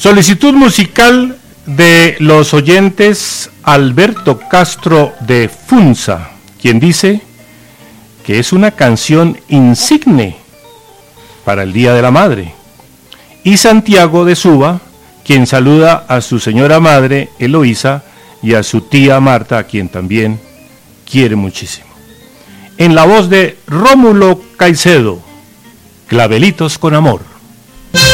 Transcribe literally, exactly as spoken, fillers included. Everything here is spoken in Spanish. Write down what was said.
Solicitud musical de los oyentes Alberto Castro de Funza, quien dice que es una canción insigne para el Día de la Madre. Y Santiago de Suba, quien saluda a su señora madre Eloísa y a su tía Marta, a quien también quiere muchísimo. En la voz de Rómulo Caicedo, Clavelitos con Amor.